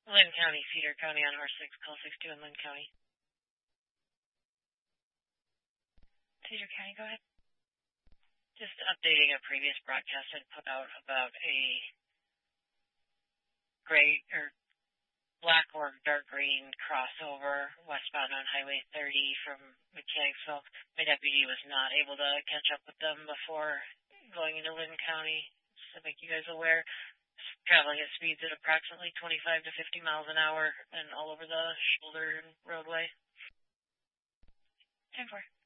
Lynn County, Cedar County on Horse 6, call 62 in Lynn County. Cedar County, go ahead. Just updating a previous broadcast I'd put out about a gray or black or dark green crossover westbound on Highway 30 from Mechanicsville. My deputy was not able to catch up with them before going into Lynn County. Just to make you guys aware, traveling at speeds at approximately 25 to 50 miles an hour and all over the shoulder and roadway. 10-4.